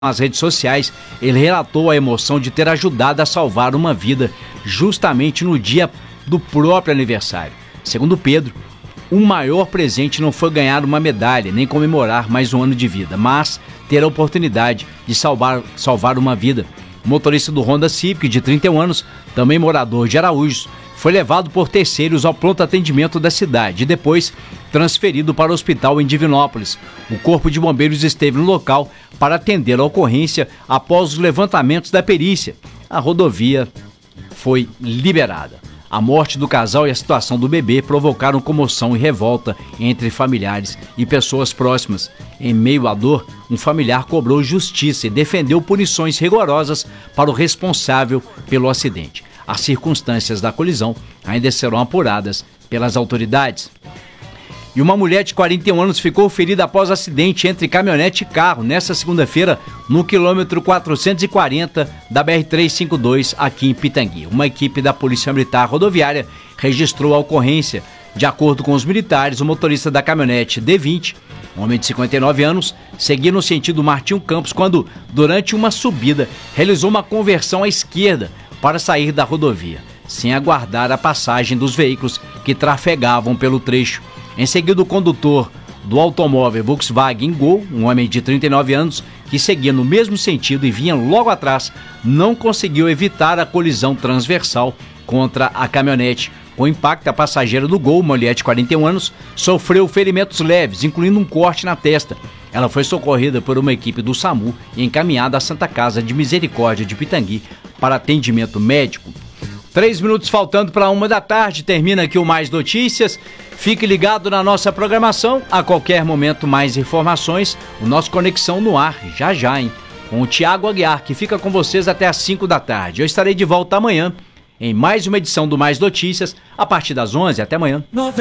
Nas redes sociais, ele relatou a emoção de ter ajudado a salvar uma vida justamente no dia do próprio aniversário. Segundo Pedro, o maior presente não foi ganhar uma medalha, nem comemorar mais um ano de vida, mas ter a oportunidade de salvar uma vida. O motorista do Honda Civic, de 31 anos, também morador de Araújos, foi levado por terceiros ao pronto atendimento da cidade e depois transferido para o hospital em Divinópolis. O Corpo de Bombeiros esteve no local para atender a ocorrência após os levantamentos da perícia. A rodovia foi liberada. A morte do casal e a situação do bebê provocaram comoção e revolta entre familiares e pessoas próximas. Em meio à dor, um familiar cobrou justiça e defendeu punições rigorosas para o responsável pelo acidente. As circunstâncias da colisão ainda serão apuradas pelas autoridades. E uma mulher de 41 anos ficou ferida após acidente entre caminhonete e carro nesta segunda-feira no quilômetro 440 da BR-352 aqui em Pitangui. Uma equipe da Polícia Militar Rodoviária registrou a ocorrência. De acordo com os militares, o motorista da caminhonete D20, um homem de 59 anos, seguia no sentido Martinho Campos quando, durante uma subida, realizou uma conversão à esquerda para sair da rodovia, sem aguardar a passagem dos veículos que trafegavam pelo trecho. Em seguida, o condutor do automóvel Volkswagen Gol, um homem de 39 anos, que seguia no mesmo sentido e vinha logo atrás, não conseguiu evitar a colisão transversal contra a caminhonete. Com o impacto, a passageira do Gol, uma mulher de 41 anos, sofreu ferimentos leves, incluindo um corte na testa. Ela foi socorrida por uma equipe do SAMU e encaminhada à Santa Casa de Misericórdia de Pitangui para atendimento médico. 3 minutos faltando para 1 da tarde, termina aqui o Mais Notícias. Fique ligado na nossa programação, a qualquer momento mais informações. O nosso Conexão no Ar, já, hein? Com o Tiago Aguiar, que fica com vocês até às 5 da tarde. Eu estarei de volta amanhã em mais uma edição do Mais Notícias, a partir das 11. Até amanhã.